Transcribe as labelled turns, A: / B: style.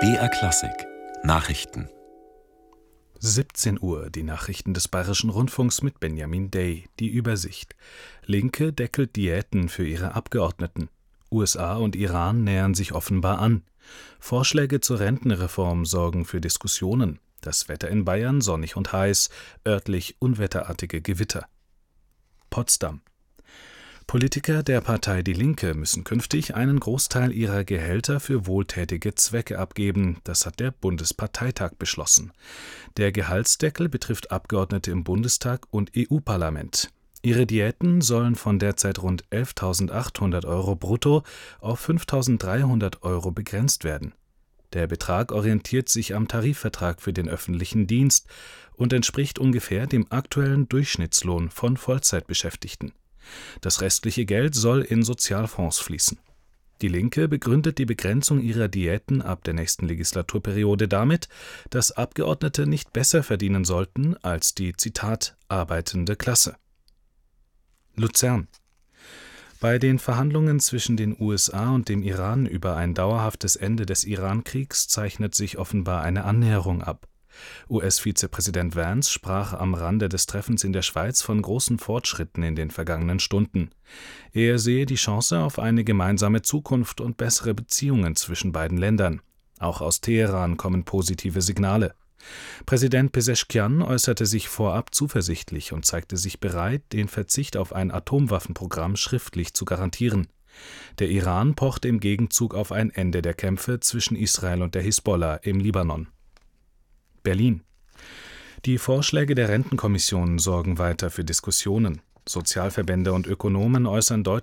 A: BR Klassik Nachrichten
B: 17 Uhr, die Nachrichten des Bayerischen Rundfunks mit Benjamin Day. Die Übersicht. Linke deckelt Diäten für ihre Abgeordneten. USA und Iran nähern sich offenbar an. Vorschläge zur Rentenreform sorgen für Diskussionen. Das Wetter in Bayern sonnig und heiß, örtlich unwetterartige Gewitter. Potsdam. Politiker der Partei Die Linke müssen künftig einen Großteil ihrer Gehälter für wohltätige Zwecke abgeben. Das hat der Bundesparteitag beschlossen. Der Gehaltsdeckel betrifft Abgeordnete im Bundestag und EU-Parlament. Ihre Diäten sollen von derzeit rund 11.800 € brutto auf 5.300 € begrenzt werden. Der Betrag orientiert sich am Tarifvertrag für den öffentlichen Dienst und entspricht ungefähr dem aktuellen Durchschnittslohn von Vollzeitbeschäftigten. Das restliche Geld soll in Sozialfonds fließen. Die Linke begründet die Begrenzung ihrer Diäten ab der nächsten Legislaturperiode damit, dass Abgeordnete nicht besser verdienen sollten als die, Zitat, arbeitende Klasse. Luzern. Bei den Verhandlungen zwischen den USA und dem Iran über ein dauerhaftes Ende des Iran-Kriegs zeichnet sich offenbar eine Annäherung ab. US-Vizepräsident Vance sprach am Rande des Treffens in der Schweiz von großen Fortschritten in den vergangenen Stunden. Er sehe die Chance auf eine gemeinsame Zukunft und bessere Beziehungen zwischen beiden Ländern. Auch aus Teheran kommen positive Signale. Präsident Pezeshkian äußerte sich vorab zuversichtlich und zeigte sich bereit, den Verzicht auf ein Atomwaffenprogramm schriftlich zu garantieren. Der Iran pochte im Gegenzug auf ein Ende der Kämpfe zwischen Israel und der Hisbollah im Libanon. Berlin. Die Vorschläge der Rentenkommission sorgen weiter für Diskussionen. Sozialverbände und Ökonomen äußern deutlich